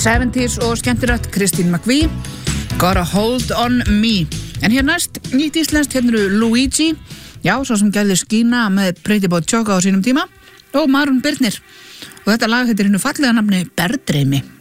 70s og skemmtilegt Christine McVie, Got a Hold on Me. En hér næst, nýtt íslenskt, hérna eru Luigi, já, svo sem gerði Skína með Pretty Boy Choco á sínum tíma, og Maroon Birnir. Og þetta lag heitir hinnu fallega nafni Berdreimi.